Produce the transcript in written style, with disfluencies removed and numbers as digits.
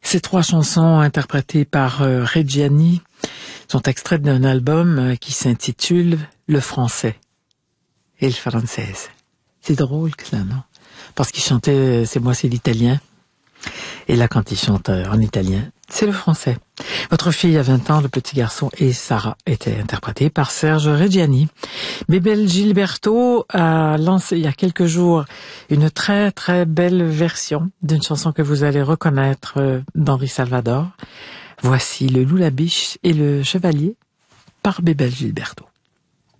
Ces trois chansons interprétées par Reggiani sont extraites d'un album qui s'intitule Le Français et le Française. C'est drôle que ça, non? Parce qu'il chantait C'est moi, c'est l'italien. Et là, quand il chante en italien, c'est le français. Votre fille a 20 ans, le petit garçon et Sarah étaient interprétés par Serge Reggiani. Bébel Gilberto a lancé il y a quelques jours une très très belle version d'une chanson que vous allez reconnaître d'Henri Salvador. Voici le Loup la Biche et le Chevalier par Bébel Gilberto.